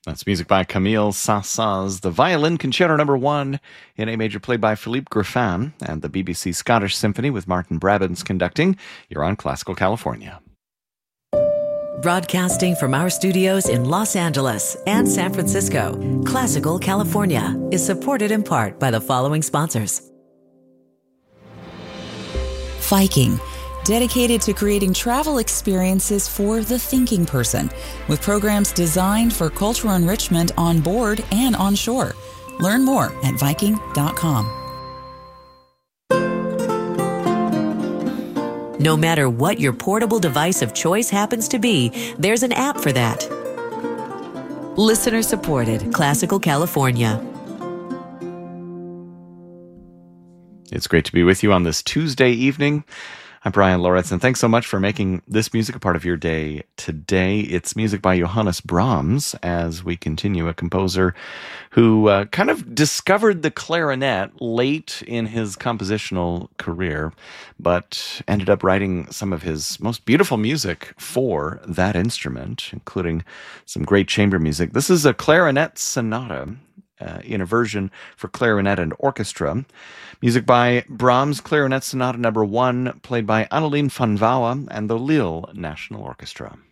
That's music by Camille Saint-Saëns, the Violin Concerto No. 1 in A major played by Philippe Griffin, and the BBC Scottish Symphony with Martin Brabants conducting. You're on Classical California. Broadcasting from our studios in Los Angeles and San Francisco, Classical California is supported in part by the following sponsors. Viking, dedicated to creating travel experiences for the thinking person, with programs designed for cultural enrichment on board and on shore. Learn more at Viking.com. No matter what your portable device of choice happens to be, there's an app for that. Listener supported, Classical California. It's great to be with you on this Tuesday evening. I'm Brian Loritz, and thanks so much for making this music a part of your day today. It's music by Johannes Brahms, as we continue, a composer who kind of discovered the clarinet late in his compositional career, but ended up writing some of his most beautiful music for that instrument, including some great chamber music. This is a clarinet sonata in a version for clarinet and orchestra. Music by Brahms Clarinet Sonata No. 1, played by Annelien van Wouwen and the Lille National Orchestra.